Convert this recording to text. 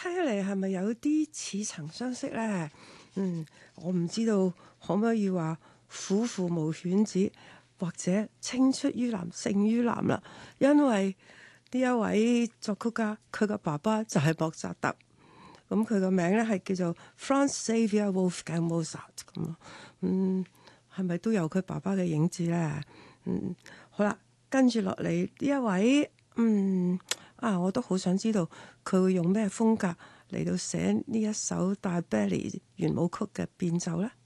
睇起嚟係咪有啲似曾相識咧？我唔知道可唔可以話虎父無犬子，或者青出於藍勝於藍啦。因為呢一位作曲家，佢個爸爸就係莫扎特，咁佢個名咧係叫做 Franz Xaver Wolfgang Mozart 咁啊。係咪都有佢爸爸嘅影子咧？好啦，跟住落嚟呢一位，我都好想知道佢會用咩風格嚟到寫呢一首大 Belly 圓舞曲嘅變奏咧。